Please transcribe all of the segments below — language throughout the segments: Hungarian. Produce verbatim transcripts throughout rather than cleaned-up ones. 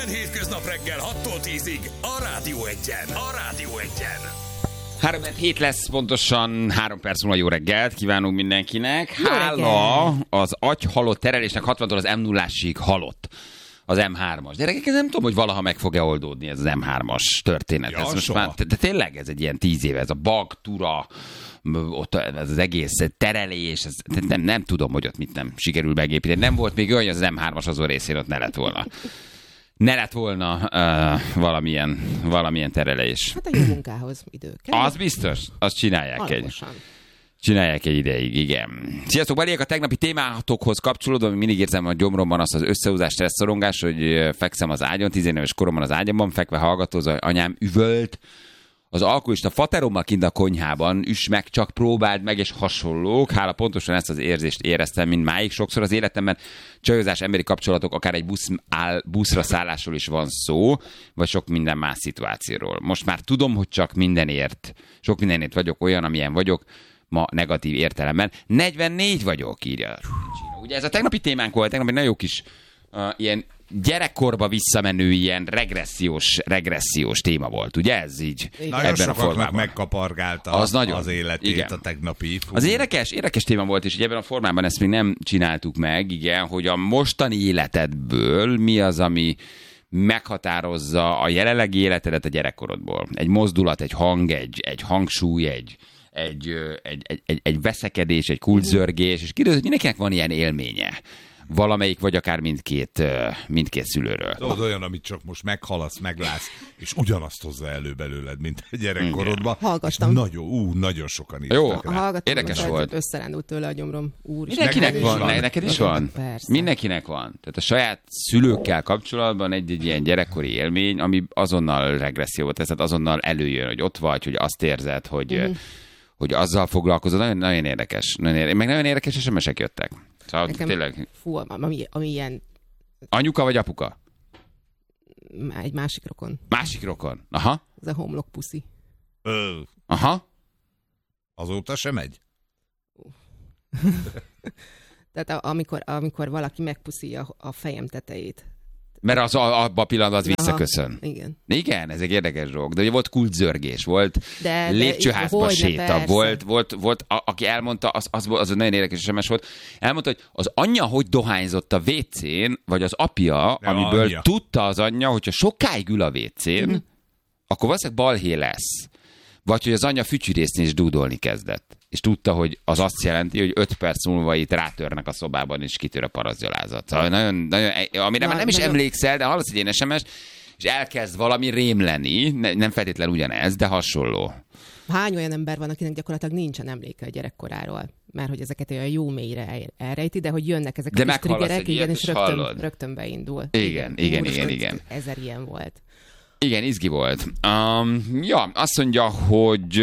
Minden hétköznap reggel hattól tízig a Rádió Egyen. A Rádió Egyen. Három hét lesz, pontosan három perc múlva jó reggelt kívánunk mindenkinek. Hála az agy halott terelésnek hatvantól az em nullásig halott az em hármas. Gyerekek, ez nem tudom, hogy valaha meg fog-e oldódni ez az em hármas történet. Ja, ez most már, de tényleg ez egy ilyen tíz éve, ez a bug, tura, ott ez az egész terelés, ez, nem, nem tudom, hogy ott mit nem sikerül megépíteni. Nem volt még olyan, hogy az em hármas azon részén ott ne lett volna. Ne lett volna uh, valamilyen, valamilyen terelés. Hát a jó munkához idő kell. Az biztos, azt csinálják Alaposan. egy. Csinálják egy ideig, igen. Sziasztok, Baliek, a tegnapi témátokhoz kapcsolódva, mindig érzem a gyomromban azt az összehúzás, stresszorongás, hogy fekszem az ágyon, tizenéves koromban az ágyamban, fekve hallgatózva, anyám üvölt, az alkoholista faterommal kint a konyhában, üss meg, csak próbáld meg, és hasonlók. Hála pontosan ezt az érzést éreztem mindmáig. Sokszor az életemben csajozás, emberi kapcsolatok, akár egy busz áll, buszra szállásról is van szó, vagy sok minden más szituációról. Most már tudom, hogy csak mindenért, sok mindenért vagyok olyan, amilyen vagyok, ma negatív értelemben. negyvennégy vagyok, írja. Ugye ez a tegnapi témánk volt, tegnap egy nagyon jó kis uh, ilyen gyerekkorba visszamenő ilyen regressziós, regressziós téma volt, ugye ez így? Nagyon sokaknak megkapargálta az, az életét, igen. A tegnapi. Fú. Az érdekes, érdekes téma volt, és ugye ebben a formában ezt még nem csináltuk meg, igen, hogy a mostani életedből mi az, ami meghatározza a jelenlegi életedet a gyerekkorodból. Egy mozdulat, egy hang, egy, egy hangsúly, egy, egy, egy, egy, egy, egy veszekedés, egy kulcszörgés, és kiderül, hogy mindenkinek van ilyen élménye. Valamelyik, vagy akár mindkét, mindkét szülőről. Tudod, olyan, amit csak most meghalasz, meglátsz, és ugyanazt hozza elő belőled, mint a gyerekkorodban. Hallgattam. Nagyon, ú, nagyon sokan írtak Jó, rá. Hallgattam, érdekes volt. Összerendült tőle a gyomrom. Úr, Mindenkinek neked van, is van. neked is van? Persze. Mindenkinek van. Tehát a saját szülőkkel kapcsolatban egy-egy ilyen gyerekkori élmény, ami azonnal regressziót tesz, tehát azonnal előjön, hogy ott vagy, hogy azt érzed, hogy, mm. hogy azzal foglalkozol. Nagyon, nagyon érdekes. Nagyon érdekes. Meg nagyon érdekes es em esek jöttek. Szóval Nekem, tényleg... Fú, ami, ami ilyen... Anyuka vagy apuka? Egy másik rokon. Másik rokon. Aha. Ez a homlok puszi. Ö, Aha. azóta sem megy? Tehát a, amikor, amikor valaki megpuszíja a, a fejem tetejét. Mert az abban a pillanatban az visszaköszön. Aha, igen. Igen, ez egy érdekes dolog. De ugye volt kulcszörgés, volt de, lépcsőházba de, séta, volt, volt, volt a, aki elmondta, az, az, az nagyon érdekes es em es volt, elmondta, hogy az anyja hogy dohányzott a vécén, vagy az apja, ja, amiből anyja. tudta az anyja, hogyha sokáig ül a vécén, mm. akkor valószínűleg balhé lesz. Vagy hogy az anyja fütyűrészni és dúdolni kezdett. És tudta, hogy az azt jelenti, hogy öt perc múlva itt rátörnek a szobában, és kitör a parazgyalázat. Szóval nagyon, nagyon, amire Na, már nem is nagyon... emlékszel, de hallasz egy ilyen es em es, és elkezd valami rémleni, nem feltétlenül ugyanez, de hasonló. Hány olyan ember van, akinek gyakorlatilag nincsen emléke a gyerekkoráról? Mert hogy ezeket olyan jó mélyre elrejti, de hogy jönnek ezek de a kis triggerek, igen, és rögtön, rögtön beindul. Igen, igen, Úr, igen, igen. Ezer ilyen volt. Igen, izgi volt. Um, ja, azt mondja, hogy...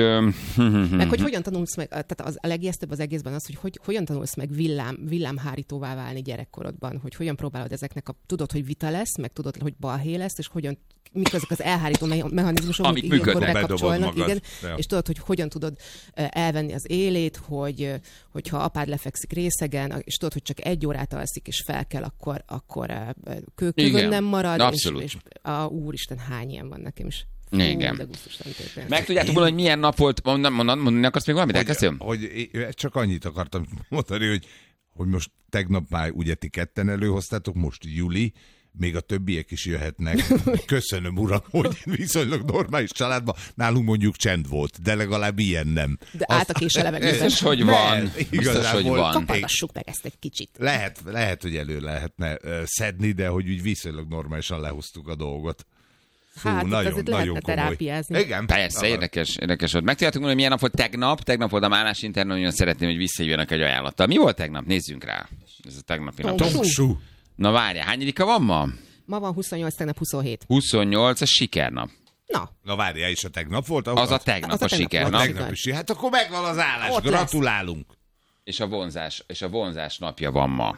meg hogy hogyan tanulsz meg, tehát az, a legijesztőbb az egészben az, hogy, hogy hogyan tanulsz meg villám, villámhárítóvá válni gyerekkorodban, hogy hogyan próbálod ezeknek a... Tudod, hogy vita lesz, meg tudod, hogy balhé lesz, és hogyan mik azok az elhárító mechanizmusok, amik működnek, bekapcsolnak, igen, ja. És tudod, hogy hogyan tudod elvenni az élét, hogy hogyha apád lefekszik részegen, és tudod, hogy csak egy órát alszik, és fel kell, akkor, akkor kőkövön nem marad, és, és a úristen, hány ilyen van nekem is. Fú, igen. Meg tudjátok volna, hogy milyen nap volt, mondani, mondani akarsz még valamit, elkezdtem? Hogy, hogy csak annyit akartam mondani, hogy, hogy most tegnap már ugye ti ketten előhoztátok, most Juli, még a többiek is jöhetnek. Köszönöm, uram, hogy viszonylag normális családban nálunk mondjuk csend volt, de legalább ilyen nem. De álltak és a levegőben. Biztos, hogy van. Biztos, hogy van. Kapargassuk meg ezt egy kicsit. Lehet, lehet, hogy elő lehetne uh, szedni, de hogy úgy viszonylag normálisan lehoztuk a dolgot. Fú, hát nagyon, nagyon komoly. Terápiázni. Igen. Persze, érdekes, érdekes volt. Meg tudjátok mondani, milyen nap volt tegnap? Tegnap volt a állásinternet, nagyon szeretném, hogy visszajönnek egy ajánlattal. Mi volt tegnap? Nézzünk rá. Ez a tegnapi nap. Tomsú. Na várjál, hányadika van ma? Ma van huszonnyolc, tegnap huszonhét. huszonnyolc, a sikernap. Na. Na várjál, és a tegnap volt? Az a tegnap, az a, a sikernap. A tegnap is. Hát akkor megvan az állás. Ott gratulálunk. Lesz. És a vonzás, és a vonzás napja van ma.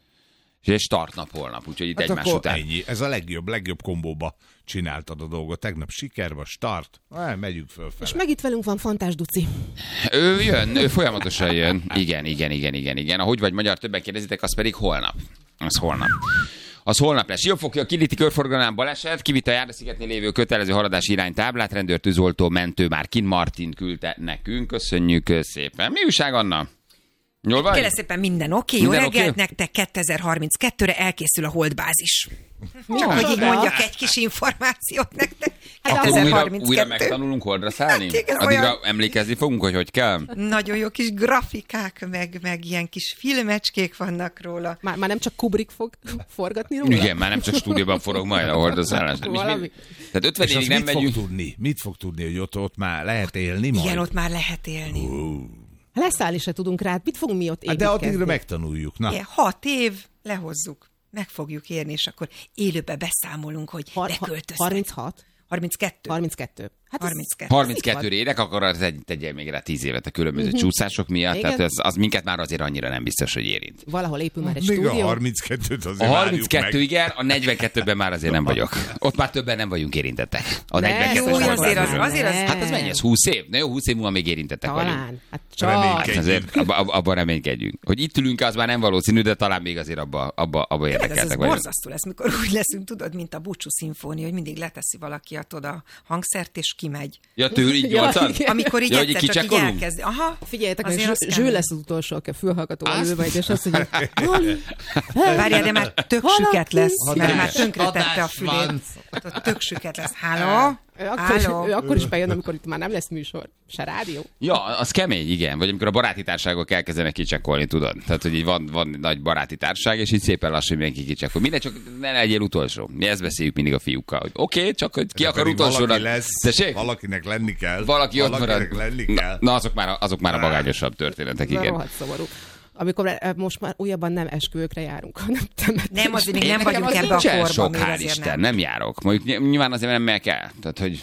És start nap holnap, úgyhogy itt hát egymás után. Ennyi. Ez a legjobb, legjobb kombóba csináltad a dolgot. Tegnap sikerva, start. Ah, megyünk fölfele. És meg itt velünk van Fantás Duci. Ő jön, ő folyamatosan jön. Igen, igen, igen, igen, igen. Ahogy vagy magyar, többen kérdezitek, az pedig holnap. Az holnap. Az holnap lesz. Siófoki a Kiliti körforgalmán baleset, kivitt a Járdaszigetnél lévő kötelező haladási iránytáblát, rendőr, tűzoltó, mentő már kint, Martin küldte nekünk. Köszönjük szépen. Mi újság, Anna? Jól vagy? Kérlek szépen, minden oké. Jó reggelt okay? Nektek kétezer-harminckettőre elkészül a holdbázis. Csak hogy így mondjak egy kis információt nektek. Akkor újra, újra megtanulunk holdra szállni? Hát addigra olyan... emlékezni fogunk, hogy hogy kell? Nagyon jó kis grafikák, meg, meg ilyen kis filmecskék vannak róla. Már, már nem csak Kubrick fog forgatni róla? Igen, már nem csak stúdióban forog majd a hordra szállás. Tehát ötven évig nem mit megyünk. Fog tudni? Mit fog tudni, hogy ott, ott már lehet élni majd? Igen, ott már lehet élni. Uh. Leszállni se tudunk rá, mit fogunk mi ott építkezni? Hát de addigra megtanuljuk. Na. Igen, hat év, lehozzuk. Meg fogjuk érni, és akkor élőbe beszámolunk, hogy Har- beköltöztek. harminchat? harminckettő. harminckettő. Hát harminckettő. harminckettőre érek, akkor az egy, tegyél még rá tíz évet a különböző uh-huh. csúszások miatt, igen. Tehát az, az minket már azért annyira nem biztos, hogy érint. Valahol épül már egy még stúdió. A harminckettőt azért a harminckettő igen, a negyvenkettőben már azért nem vagyok. Ott már többen nem vagyunk érintettek. A negyvenkettős azért, azért, az, azért az... Hát az mennyi, ez húsz év? Na jó, húsz év múlva még érintettek talán. vagyunk. Hát csak. Azért abban abba reménykedjünk. Hogy itt ülünk, az már nem valószínű, de talán még azért abba, abba, abba érdekeltek vagyunk. Ez borzasztó lesz, mikor úgy leszünk, tudod, mint a búcsú szimfónia, hogy mindig leteszi valaki a a hangszert, és kimegy. Ja, tőle így nyolcan? Amikor így ja, egyszer csak így elkezd. Aha. Figyeljetek, hogy Zső lesz az utolsó, aki a fülhallgatóval ül majd, és azt mondja, várjál, de már tök süket lesz, mert már tönkretette a fülét. Tök süket lesz. Háló? Ő akkor, is, ő akkor is bejön, amikor itt már nem lesz műsor, se rádió. Ja, az kemény, igen. Vagy amikor a baráti társaságok elkezdenek kicsekkolni, tudod? Tehát, hogy így van, van nagy baráti társaság, és így szépen lassan mindenki kicsekkol. Minden csak ne legyél utolsó. Mi ezt beszéljük mindig a fiúkkal, hogy oké, okay, csak hogy ki de akar utolsóra. Valaki lesz, valakinek lenni kell. Valaki ott marad. Lenni kell. Na, azok már, azok már a magányosabb történetek, igen. Rohadt szomorú. Amikor most már újabban nem esküvőkre járunk, hanem temetésre. Nem, azért még nem vagyunk ebbe a korban. Sok, hál' Isten, nem. nem járok. Mondjuk nyilván azért nem megyek el. Tehát, hogy...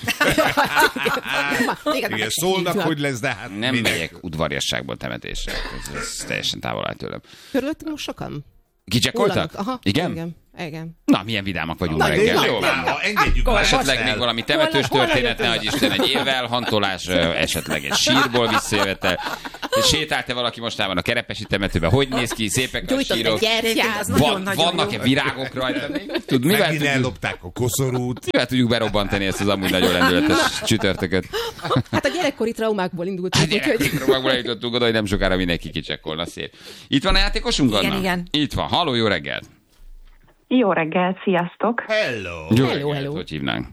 Igen, szólnak, hogy lesz, de hát... Nem megyek udvariasságból temetésre. Ez, ez teljesen távol áll tőlem. Körülöttünk most sokan? Kicsekkoltak? Aha, igen? igen? Igen. Na, milyen vidámak vagyunk Na, reggel. Jó, engedjük már. Esetleg még valami temetős történet, ne adj Isten, egy élvelhantolás, esetleg egy sírból visszajövetel. Sétált-e valaki mostában a Kerepesi temetőben? Hogy néz ki? Szépek a sírok? Van, vannak-e virágok rajta? Tud, mivel megint ellopták a koszorút. Mivel tudjuk berobbantani ezt az amúgy nagyon lendületes csütörtököt? Hát a gyerekkori traumákból indultunk. A gyerekkori traumákból indultunk oda, hogy nem sokára mindenki kicsekkolna szép. Itt van a játékosunk, Anna? Igen, igen. Itt van. Halló, jó reggelt! Jó reggelt, sziasztok! Hello! Jó hello, reggelt, hello. hogy hívnánk?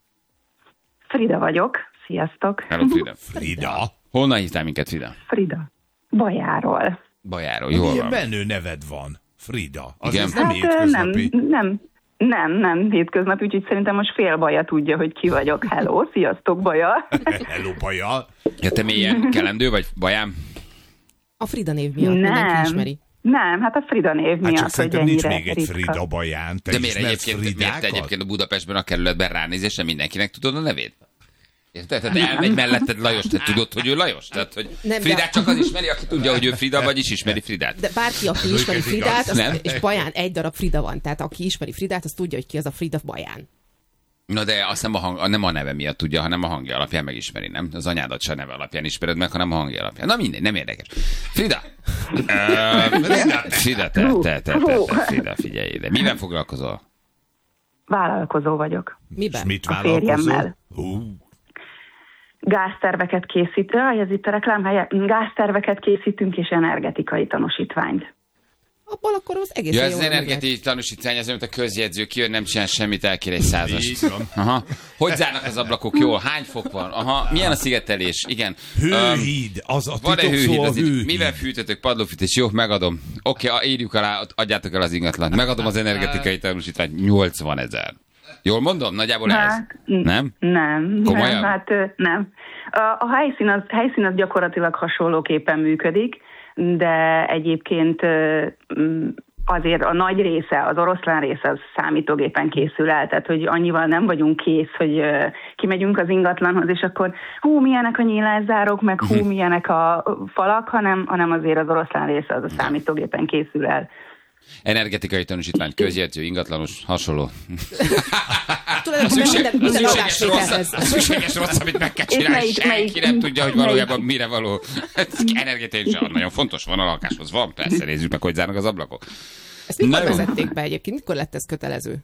Frida vagyok, sziasztok! Hello, Frida. Frida? Honnan hívtál minket, Frida? Frida. Bajáról. Bajáról, jól Milyen van. menő neved van, Frida. Az Igen. ez nem Hát hétköznapi. nem, nem, nem, nem hétköznapi, úgyhogy szerintem most fél Baja tudja, hogy ki vagyok. Hello, sziasztok, Baja! Hello, Baja! Ja, te mélyen kelendő vagy, Bajám? A Frida név miatt mindenki ismeri. Nem, hát a Frida név Hát miatt, csak hogy szerintem nincs ennyire még egy ritka. Frida Baján. Te De miért egyébként, miért te Fridákat? egyébként a Budapestben a kerületben ránézésre mindenkinek tudod a nevét? Érted? Tehát elmegy melletted Lajos, te tudod, hogy ő Lajos? Tehát, hogy Nem, Fridát de- csak az ismeri, aki tudja, hogy ő Frida, vagyis ismeri Fridát. De bárki, aki ismeri Ez igaz. Fridát, az, Nem? és Baján egy darab Frida van, tehát aki ismeri Fridát, az tudja, hogy ki az a Frida Baján. Na de azt nem a, hang, nem a neve miatt tudja, hanem a hangja alapján megismeri, nem? Az anyádat se neve alapján ismered meg, hanem a hangja alapján. Na mindegy, nem érdekes. Frida! Ö, Frida, te, te, te, te, te, Frida, figyelj ide. Miben foglalkozol? Vállalkozó vagyok. Miben? És mit A vállalkozol? férjemmel. Hú, Gázterveket készítő, ez itt a reklámhelye, gázterveket készítünk és energetikai tanúsítványt. Abból akkor az egész Ja, jó ez az meg lehet. energetikai tanúsítvány, az mint a közjegyző, kijön, nem csinál semmit, elkér egy százast. Így van. Aha. Hogy zárnak az ablakok jól? Hány fok van? Aha. Milyen a szigetelés? Igen. hőhíd, az a Van-e titok hőhíd? szó a Az így, hőhíd. mivel fűtötök? Padlófűtés? Jó, megadom. Oké, okay, írjuk alá, adjátok el az ingatlant. Megadom az energetikai tanúsítványt. nyolcvan ezer. Jól mondom? Nagyjából ez? Hát, n- Nem? Nem, Komolyan? nem, hát ö, nem. A, a helyszín, az, helyszín az gyakorlatilag hasonlóképpen működik, de egyébként ö, m, azért a nagy része, az oroszlán része az számítógépen készül el, tehát hogy annyival nem vagyunk kész, hogy ö, kimegyünk az ingatlanhoz, és akkor hú, milyenek a nyílászárok, meg hú, milyenek a falak, hanem, hanem azért az oroszlán része az a számítógépen készül el. Energetikai tanúsítvány, közjegyző, ingatlanos, hasonló. Tulajdonképpen minden, minden szükséges rossz, lakásvételhez. a szükséges rossz, amit meg kell És csinálni, melyik- senki melyik- nem tudja, hogy valójában melyik- mire való. Energetikai nagyon fontos, van a lakáshoz, van, persze, nézzük meg, hogy zárnak az ablakok. Ezt mikor vezették be egyébként? Mikor lett ez kötelező?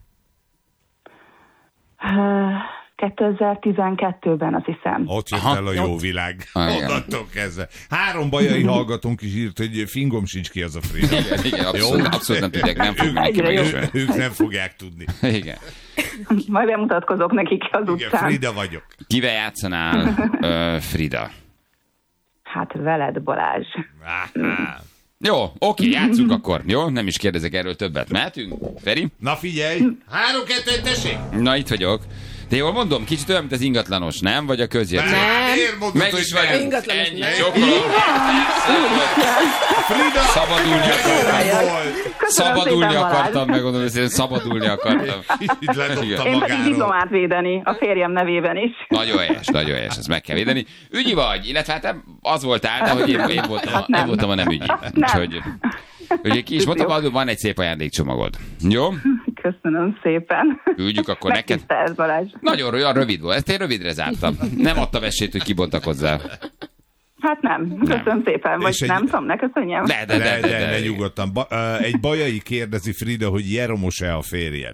kétezer-tizenkettőben, azt hiszem. Ott jött el a jó világ. Onnantól kezdve. Három bajai hallgatónk is írt, hogy fingom sincs ki az a Frida. Igen, igen, abszolút, abszolút nem tudják, nem fogják neki megismerni. Ők nem fogják tudni. Igen. Majd bemutatkozok nekik az utcán. Igen, Frida vagyok. Kivel játszanál, uh, Frida? Hát veled, Balázs. Jó, oké, játszunk akkor. Jó, nem is kérdezek erről többet. Mehetünk? Feri? Na figyelj! Három, kettő, tessék! Na, itt vagyok. De jól mondom, kicsit olyan, mint az ingatlanos, nem? Vagy a közjegyző? Nem, miért mondod, meg is vagyunk. Ingatlanos, Ennyi, nem. csokkolom. Frida! Szabadulni akartam. Köszönöm Szabadulni szépen, akartam, megmondom, hogy szabadulni akartam. Kicsit ledobta Én pedig magáról. diplomát védeni a férjem nevében is. Nagyon helyes, nagyon helyes, ezt meg kell védeni. Ügyi vagy, illetve hát az voltál, de hogy én, én, voltam, a, én voltam a nem ügyi. Úgyhogy, ugye ki is mondtam, van egy szép ajándékcsomagod. Jó? Köszönöm szépen. Üldjük akkor neked. Megtisztelsz, Balázs. Nagyon olyan rövid volt, ezt én rövidre zártam. Nem adtam esélyt, hogy kibontakozzál. Hát nem. Köszönöm nem. szépen. Vagy egy... nem tudom, ne köszönjem. De, de, de, de, de, de, de nyugodtan. Ba, uh, egy bajai kérdezi Frida, hogy Jeromos-e a férjed?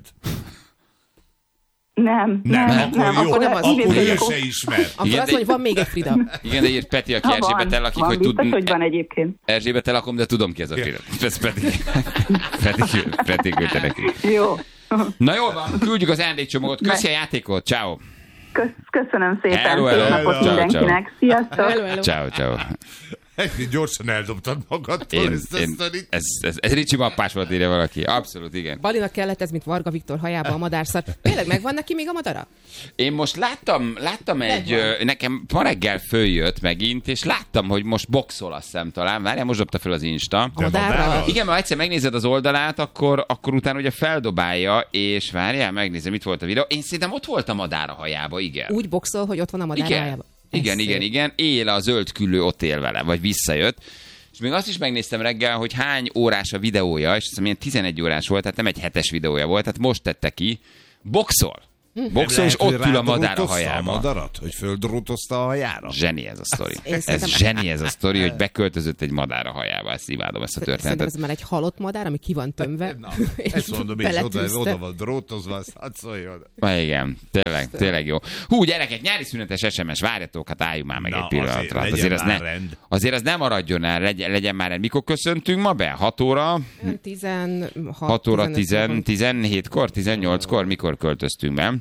Nem, Nem, nem, akkor nem. jó, akkor nem az. akkor ő akkor- se ismer. Akkor Igen, azt de- mondja, hogy van még egy Frida. Igen, de írt Peti, aki Ha Erzsébettel van, lakik, van, hogy biztos, tud... hogy van egyébként. Erzsébettel lakom, de tudom ki ez a Frida. Ez Peti. Peti, Peti küldte neki. Jó. Na jól van, küldjük az ajándékcsomagot. Köszi a játékot, ciao. Kösz, köszönöm szépen. Hello, Szép hello. napot Ciao, mindenkinek. Sziasztok. Hello, hello. Ciao, ciao. Gyorsan eldobtad magadtól Én, ezt a én, sztorit. ez, ez, ez Ricsi mappás volt, írja valaki. Abszolút, igen. Balinak kellett ez, mint Varga Viktor hajába a madárszar. Tényleg megvan neki még a madara? Én most láttam, láttam egy, ö, nekem ma reggel följött megint, és láttam, hogy most boxol, azt hiszem talán. Várjál, most dobta fel az Insta. A madárra? madárral? Igen, mert egyszer megnézed az oldalát, akkor, akkor utána ugye feldobálja, és várjál, megnézem, itt volt a videó. Én szerintem ott volt a madár a hajába, igen. Úgy boxol, hogy ott van a madár Igen, hajába. igen, igen, igen. Él a zöld küllő, ott él vele, vagy visszajött. És még azt is megnéztem reggel, hogy hány órás a videója, és azt hiszem, ilyen tizenegy órás volt, tehát nem egy hetes videója volt, tehát most tette ki. Boxol. Boxol, és ott ül a madár a hajába. A madarat, hogy földrótozta a hajára? Zseni ez a sztori. Én Ez szerintem- zseni ez a sztori, hogy beköltözött egy madár a hajába. Ezt imádom, ezt a Szerintem történetet. ez már egy halott madár, ami ki van tömve. Na, és ezt mondom, és oda, beletűzte. oda van drótozva, azt hadd szóljon. Ah, igen, tényleg, tényleg jó. Hú, gyerekek, nyári szünetes es em es, várjatok, hát álljunk már meg Na, egy pillanatra. azért Hát legyen azért, az már ne, rend. azért az nem maradjon el, legyen, legyen már rend. Mikor köszöntünk ma be? hat óra? tizenhat, hat óra tizenöt, tizenhétkor, tizennyolckor, mikor költöztünk be?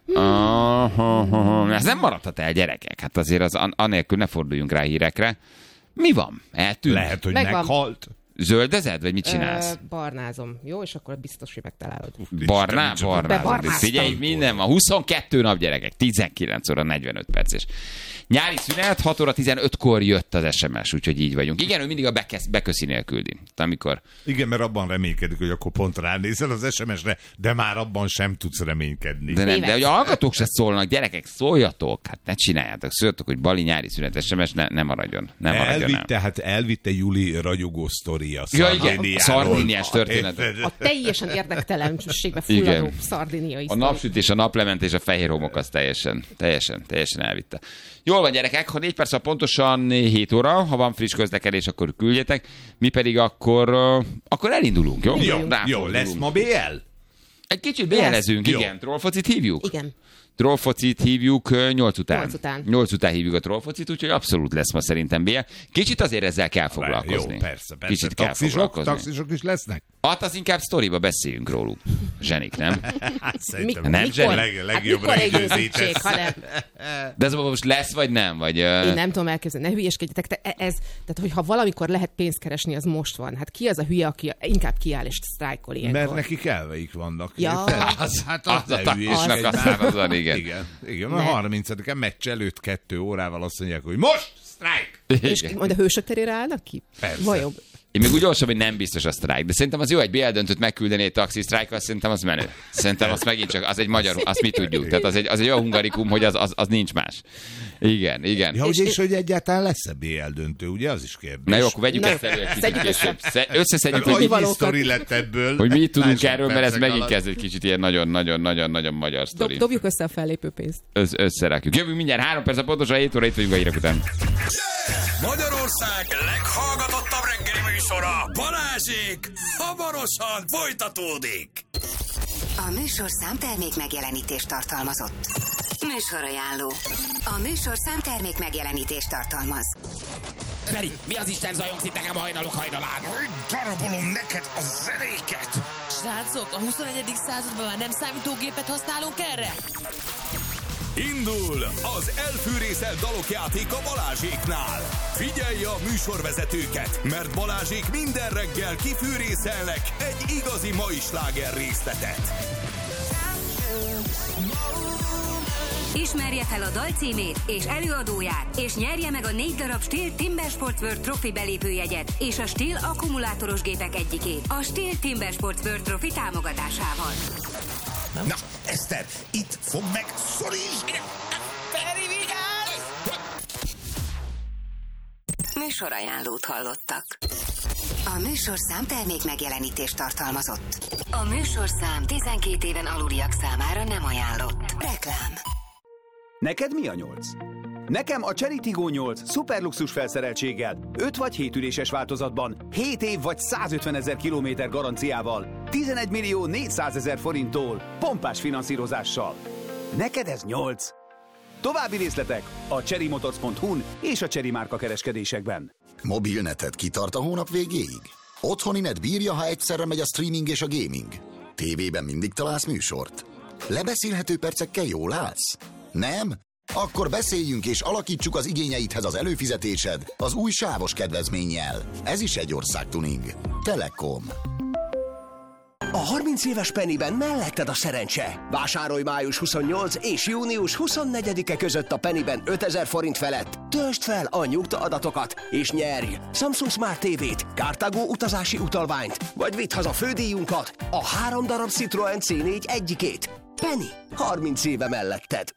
Uh, ez nem maradhat el, gyerekek. Hát azért az an- anélkül ne forduljunk rá hírekre. Mi van? Eltűnt? Lehet, hogy Megvan. meghalt. Zöldezed, vagy mit csinálsz? Ö, barnázom. Jó, és akkor biztos, hogy megtalálod. Barná, Isten, barná. Bebarnáztam. Figyelj, minden van. huszonkettő nap, gyerekek. tizenkilenc óra negyvenöt perc. És nyári szünet, hat óra tizenötkor jött az es em es, úgyhogy így vagyunk. Igen, ő mindig a bekesz, beköszinél küldi. Amikor... Igen, mert abban reménykedik, hogy akkor pont ránézel az es em esre, de már abban sem tudsz reménykedni. De nem, Tévedsz. de hogy a hallgatók se szólnak, gyerekek, szóljatok, hát ne csináljátok, szóljatok, hogy Bali nyári szünet es em es ne, ne maradjon. Ne maradjon el. Elvitte, hát elvitte Juli ragyogó sztoria Ja, igen, Szardiniáról. szardiniás történet. A teljesen érdektelenségbe fulladó Igen. szardiniai A napsütés, a naplementés, a fehér homok az teljesen, teljesen, teljesen elvitte. Jól van, gyerekek, ha négy perc a pontosan hét óra, ha van friss közlekedés, akkor küldjetek, mi pedig akkor, uh, akkor elindulunk, jó? Jó, jó, Ráfordulunk. lesz ma bé el? Egy kicsit bejelezünk, Jó. igen. Trollfocit hívjuk? Igen. Trollfocit hívjuk uh, nyolc után. Nyolc után. nyolc után hívjuk a trollfocit, úgyhogy abszolút lesz ma szerintem bé el. Kicsit azért ezzel kell foglalkozni. Jó, persze, persze. Kicsit kell Taxisok, foglalkozni. taxisok is lesznek? Hát az inkább sztoriba beszéljünk róluk. Zsenik, nem? Hát szerintem Mikor? Nem, mikor? Zseni? leg- Hát legjobb mikor egy rendőrzés őszítség, ez. ha nem. De ez most lesz, vagy nem? Vagy, uh... Én nem tudom elképzelni, ne hülyeskedjetek. Te, ez, tehát, hogyha valamikor lehet pénzt keresni, az most van. Hát ki az a hülye, aki inkább kiáll és sztrájkol ilyenkor? Mert nekik elveik vannak. Ja. érted? Az, hát az, Az a ne hülyeskedj taktisnak a már. szárazan, igen. Igen, igen a Ne. harmincadikán meccs előtt kettő órával azt mondják, hogy most sztrájk! És majd a hősök terére állnak ki? Persze. Vajon? Én még úgy olvasom, hogy nem biztos a sztrájk, de szerintem az jó, egy bé el döntőt megküldeni egy taxi sztrájkkal, szerintem az menő. Szerintem az megint csak, az egy magyar, azt mi tudjuk. Tehát az egy, az egy olyan hungarikum, hogy az, az, az nincs más. Igen, igen. Ja, És- ugye, és hogy egyáltalán lesz-e bé el döntő, ugye? Az is kérdés. Na jó, akkor vegyük Na, ezt elő egy kicsit szedjük később. Sze- Összeszedjük, Annyi hogy, Tudnivalókat. sztori lett ebből. hogy mi itt tudunk Másodpercek erről, mert ez megint alatt. kezd egy kicsit ilyen nagyon-nagyon-nagyon-nagyon magyar Dob, sztori. dobjuk össze a fellépő pénzt. Össz, összerakjuk. Jövünk mindjárt három perc, pontosan hét óra, itt vagyunk a hírek után. Magyarország leghallgatottabb reggeli műsora Balázsék hamarosan folytatódik. A műsor számtermék megjelenítést tartalmazott. Műsorajánló. A műsor számtermék megjelenítést tartalmaz. Feri, mi az Isten zajongsz itt nekem hajnalok hajnalán? Darabolom neked a zenéket! Srácok, a huszonegyedik században már nem számítógépet használunk erre? Indul az elfűrészelt dalok játéka Balázséknál. Figyelj a műsorvezetőket, mert Balázsék minden reggel kifűrészelnek egy igazi mai sláger részletet. Ismerje fel a dal címét és előadóját, és nyerje meg a négy darab Stihl Timber Sports World Trophy belépőjegyet és a Stihl akkumulátoros gépek egyikét a Stihl Timber Sports World Trophy támogatásával. Na, Eszter, itt fog meg, szorítsd! Feri, vigyázz! Műsorajánlót hallottak. A műsor számtermék megjelenítést tartalmazott. A műsorszám tizenkét éven aluliak számára nem ajánlott. Reklám. Neked mi a nyolc? Nekem a Chery Tiggo nyolc szuperluxus felszereltséggel, öt vagy hét üléses változatban, hét év vagy százötven ezer kilométer garanciával, tizenegy millió négyszázezer forinttól, pompás finanszírozással. Neked ez nyolc. További részletek a chery motors pont hu-n és a Chery márka kereskedésekben. Mobilneted kitart a hónap végéig? Otthoni net bírja, ha egyszerre megy a streaming és a gaming? Tévében mindig találsz műsort? Lebeszélhető percekkel jól állsz? Nem? Akkor beszéljünk és alakítsuk az igényeidhez az előfizetésed az új sávos kedvezménnyel. Ez is egy országtuning. Telekom. A harminc éves Pennyben melletted a szerencse. Vásárolj május huszonnyolcadika és június huszonnegyedike között a Pennyben ötezer forint felett. Töltsd fel a nyugta adatokat, és nyerj Samsung Smart té vét, Cartago utazási utalványt, vagy vidd haza fődíjunkat, a három darab Citroen cé négy egyikét. Penny, harminc éve melletted.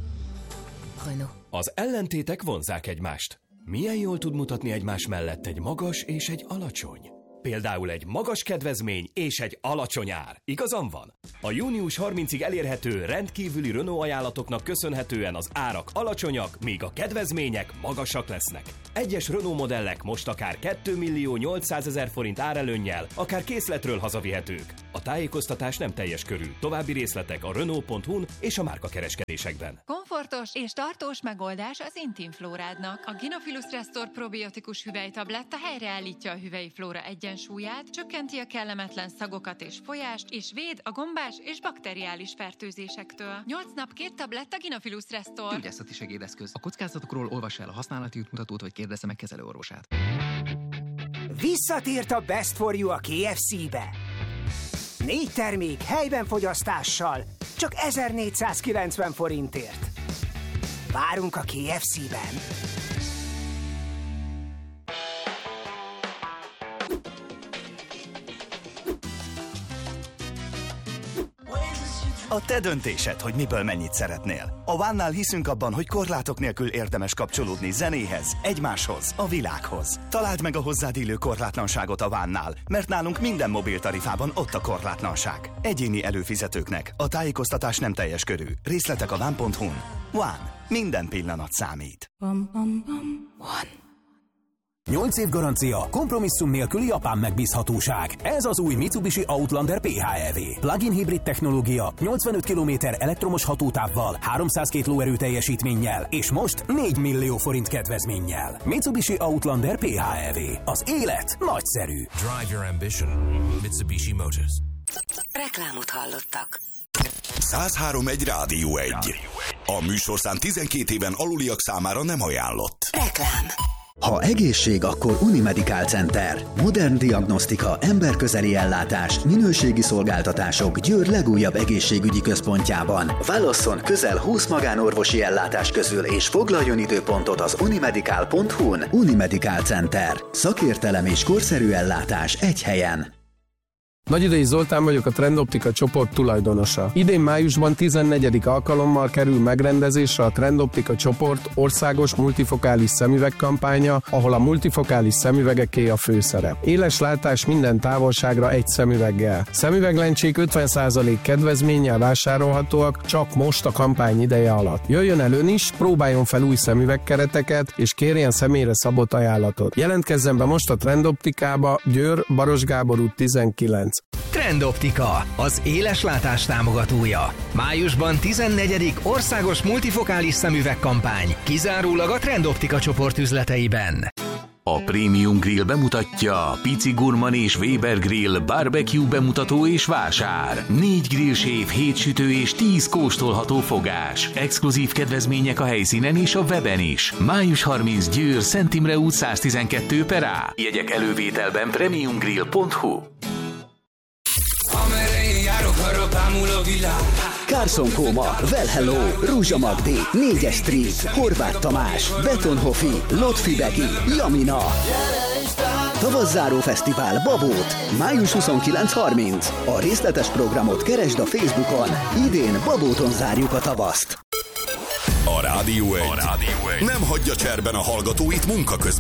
Az ellentétek vonzzák egymást. Milyen jól tud mutatni egymás mellett egy magas és egy alacsony? Például egy magas kedvezmény és egy alacsony ár. Igazam van? A június harmincadikáig elérhető rendkívüli Renault ajánlatoknak köszönhetően az árak alacsonyak, míg a kedvezmények magasak lesznek. Egyes Renault modellek most akár két millió nyolcszázezer forint árelőnnyel, akár készletről hazavihetők. A tájékoztatás nem teljes körű. További részletek a Renault pont hu-n és a márkakereskedésekben. Komfortos és tartós megoldás az Intimflórádnak. A Gynophilus Restore probiotikus hüvelytabletta helyreállítja a hüvelyi flóra egyensúlyát, csökkenti a kellemetlen szagokat és folyást, és véd a gombás és bakteriális fertőzésektől. nyolc nap két tabletta Gynophilus Restore. Gyógyászati segédeszköz. A kockázatokról olvassa el a használati útmutatót, vagy kérdezze meg kezelőorvosát. Visszatért a Best for You a ká ef cé-be. Négy termék helyben fogyasztással, csak ezernégyszázkilencven forintért. Várunk a ká ef cé-ben. A te döntésed, hogy miből mennyit szeretnél. A One-nál hiszünk abban, hogy korlátok nélkül érdemes kapcsolódni zenéhez, egymáshoz, a világhoz. Találd meg a hozzád illő korlátlanságot a One-nál, mert nálunk minden mobiltarifában ott a korlátlanság. Egyéni előfizetőknek a tájékoztatás nem teljes körű. Részletek a one pont hu-n. One. Minden pillanat számít. One. nyolc év garancia, kompromisszum nélküli japán megbízhatóság. Ez az új Mitsubishi Outlander pé há é vé. Plug-in hibrid technológia, nyolcvanöt kilométer elektromos hatótávval, háromszázkettő lóerő teljesítménnyel, és most négy millió forint kedvezménnyel. Mitsubishi Outlander pé há é vé. Az élet nagyszerű. Drive your ambition. Mitsubishi Motors. Reklámot hallottak. száz három egy Rádió egy. A műsorszám tizenkét éven aluliak számára nem ajánlott. Reklám. Ha egészség, akkor Unimedical Center. Modern diagnosztika, emberközeli ellátás, minőségi szolgáltatások Győr legújabb egészségügyi központjában. Válasszon közel húsz magánorvosi ellátás közül, és foglaljon időpontot az unimedical pont hu-n. Unimedical Center. Szakértelem és korszerű ellátás egy helyen. Nagyidei Zoltán vagyok, a Trendoptika csoport tulajdonosa. Idén májusban tizennegyedik alkalommal kerül megrendezésre a Trendoptika csoport országos multifokális szemüveg kampánya, ahol a multifokális szemüvegeké a főszerep. Éles látás minden távolságra egy szemüveggel. Szemüveglencsék ötven százalék kedvezménnyel vásárolhatóak csak most a kampány ideje alatt. Jöjjön el ön is, próbáljon fel új szemüvegkereteket, és kérjen személyre szabott ajánlatot. Jelentkezzen be most a Trendoptikába, Győr, Baros Gábor út tizenkilenc. Trendoptika, az éles látás támogatója. Májusban tizennegyedik országos multifokális szemüvegkampány, kizárólag a Trendoptika csoport üzleteiben. A Premium Grill bemutatja Pici Gurman és Weber Grill barbecue bemutató és vásár. Négy grillsév, hét sütő és tíz kóstolható fogás. Exkluzív kedvezmények a helyszínen és a weben is. május harmincadika Győr, Szent Imre út száztizenkettő per A. Jegyek elővételben premiumgrill pont hu. Carson Kóma, Well Hello, Rúzsa Magdi, négyes Street, Horváth Tamás, Betonhofi, Lotfi Begi, Jamina. Tavasszáró fesztivál Babót, május huszonkilenc-harminc. A részletes programot keresd a Facebookon. Idén Babóton zárjuk a tavaszt. A Rádió egy, a Rádió egy nem hagyja cserben a hallgatóit munka közben.